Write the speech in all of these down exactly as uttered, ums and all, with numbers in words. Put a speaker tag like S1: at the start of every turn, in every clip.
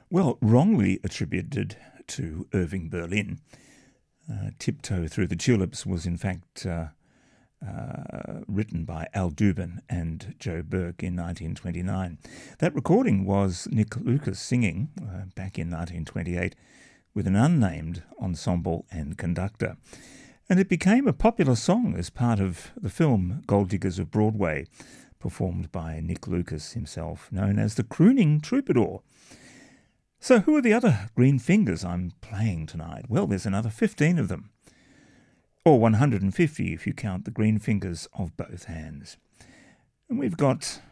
S1: Well, wrongly attributed to Irving Berlin, uh, Tiptoe Through the Tulips was in fact uh, uh, written by Al Dubin and Joe Burke in nineteen twenty-nine. That recording was Nick Lucas singing uh, back in nineteen twenty-eight with an unnamed ensemble and conductor. And it became a popular song as part of the film Gold Diggers of Broadway, performed by Nick Lucas himself, known as the Crooning Troubadour. So who are the other green fingers I'm playing tonight? Well, there's another fifteen of them, or one hundred fifty if you count the green fingers of both hands. And we've got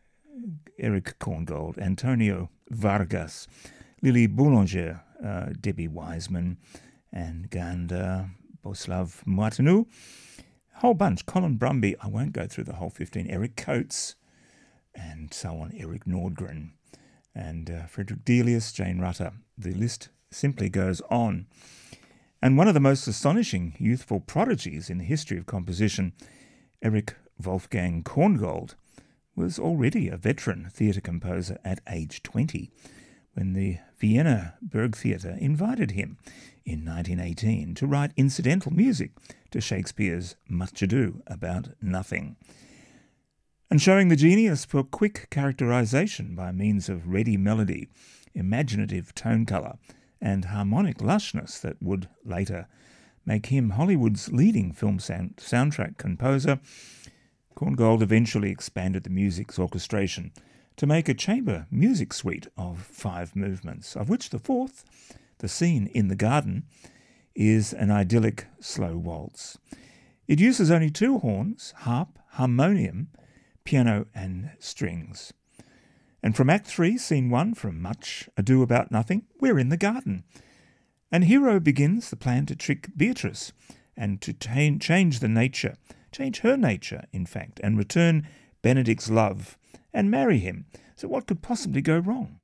S1: Eric Korngold, Antonio Vargas, Lily Boulanger, uh, Debbie Wiseman, and Ganda Boslav Martineau. A whole bunch. Colin Brumby, I won't go through the whole fifteen. Eric Coates, and so on. Eric Nordgren, and uh, Frederick Delius, Jane Rutter. The list simply goes on. And one of the most astonishing youthful prodigies in the history of composition, Eric Wolfgang Korngold, was already a veteran theatre composer at age twenty when the Vienna Burgtheater invited him in nineteen eighteen to write incidental music to Shakespeare's Much Ado About Nothing. And showing the genius for quick characterization by means of ready melody, imaginative tone colour, and harmonic lushness that would later make him Hollywood's leading film sound- soundtrack composer, Korngold eventually expanded the music's orchestration to make a chamber music suite of five movements, of which the fourth, the scene in the garden, is an idyllic slow waltz. It uses only two horns, harp, harmonium, piano and strings. And from Act three, Scene one, from Much Ado About Nothing, we're in the garden. And Hero begins the plan to trick Beatrice and to t- change the nature, change her nature, in fact, and return Benedict's love and marry him. So what could possibly go wrong?